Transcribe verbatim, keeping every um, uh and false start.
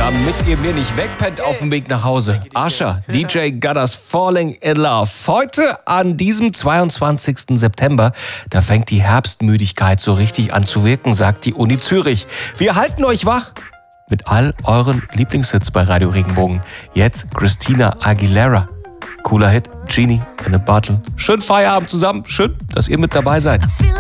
damit ihr mir nicht wegpennt auf dem Weg nach Hause. Usher, D J Gutters Falling in Love. Heute an diesem zweiundzwanzigsten September, da fängt die Herbstmüdigkeit so richtig an zu wirken, sagt die Uni Zürich. Wir halten euch wach mit all euren Lieblingshits bei Radio Regenbogen. Jetzt Christina Aguilera. Cooler Hit, Genie in a Bottle. Schönen Feierabend zusammen. Schön, dass ihr mit dabei seid.